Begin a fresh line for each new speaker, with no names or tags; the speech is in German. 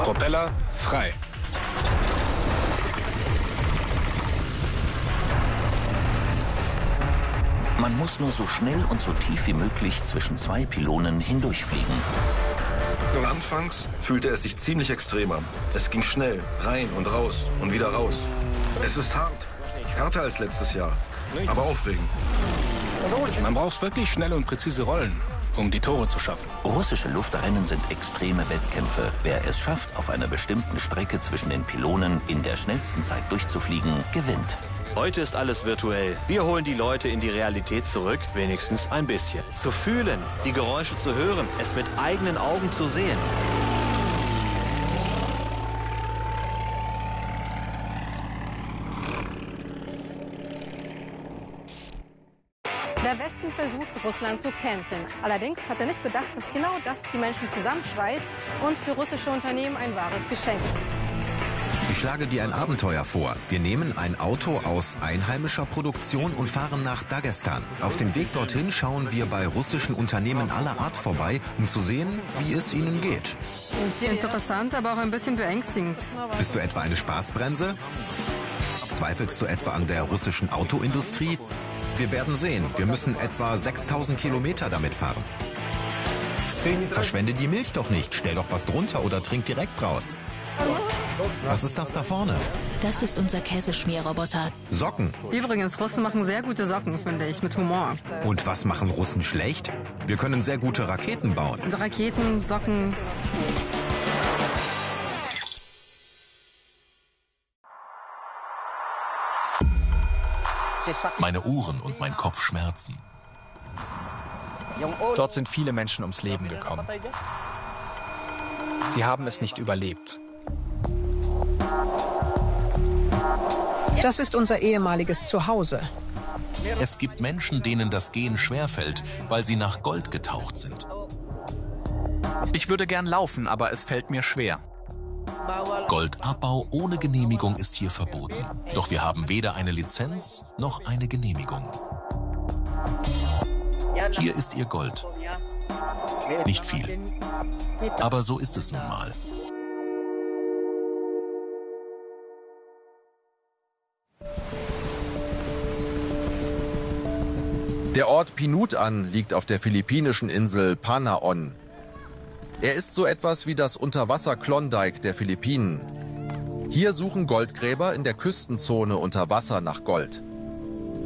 Propeller frei.
Man muss nur so schnell und so tief wie möglich zwischen zwei Pylonen hindurchfliegen.
Anfangs fühlte es sich ziemlich extrem an. Es ging schnell, rein und raus und wieder raus. Es ist hart, härter als letztes Jahr, aber aufregend.
Man braucht wirklich schnelle und präzise Rollen, um die Tore zu schaffen.
Russische Luftrennen sind extreme Wettkämpfe. Wer es schafft, auf einer bestimmten Strecke zwischen den Pylonen in der schnellsten Zeit durchzufliegen, gewinnt.
Heute ist alles virtuell. Wir holen die Leute in die Realität zurück, wenigstens ein bisschen. Zu fühlen, die Geräusche zu hören, es mit eigenen Augen zu sehen.
Der Westen versucht, Russland zu canceln. Allerdings hat er nicht bedacht, dass genau das die Menschen zusammenschweißt und für russische Unternehmen ein wahres Geschenk ist.
Ich schlage dir ein Abenteuer vor. Wir nehmen ein Auto aus einheimischer Produktion und fahren nach Dagestan. Auf dem Weg dorthin schauen wir bei russischen Unternehmen aller Art vorbei, um zu sehen, wie es ihnen geht.
Interessant, aber auch ein bisschen beängstigend.
Bist du etwa eine Spaßbremse? Zweifelst du etwa an der russischen Autoindustrie? Wir werden sehen. Wir müssen etwa 6000 Kilometer damit fahren. Verschwende die Milch doch nicht. Stell doch was drunter oder trink direkt raus. Was ist das da vorne?
Das ist unser Käseschmierroboter.
Socken.
Übrigens, Russen machen sehr gute Socken, finde ich, mit Humor.
Und was machen Russen schlecht? Wir können sehr gute Raketen bauen.
Raketen, Socken.
Meine Ohren und mein Kopf schmerzen.
Dort sind viele Menschen ums Leben gekommen. Sie haben es nicht überlebt.
Das ist unser ehemaliges Zuhause.
Es gibt Menschen, denen das Gehen schwerfällt, weil sie nach Gold getaucht sind.
Ich würde gern laufen, aber es fällt mir schwer.
Goldabbau ohne Genehmigung ist hier verboten. Doch wir haben weder eine Lizenz noch eine Genehmigung. Hier ist ihr Gold. Nicht viel. Aber so ist es nun mal.
Der Ort Pinutan liegt auf der philippinischen Insel Panaon. Er ist so etwas wie das Unterwasser-Klondike der Philippinen. Hier suchen Goldgräber in der Küstenzone unter Wasser nach Gold.